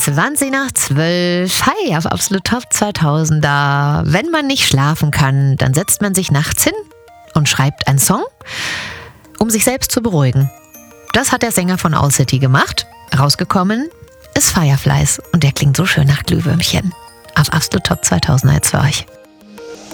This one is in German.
20 nach 12. Hi, auf Absolut Top 2000er. Wenn man nicht schlafen kann, dann setzt man sich nachts hin und schreibt einen Song, um sich selbst zu beruhigen. Das hat der Sänger von Owl City gemacht. Rausgekommen ist Fireflies und der klingt so schön nach Glühwürmchen. Auf Absolut Top 2000er jetzt für euch.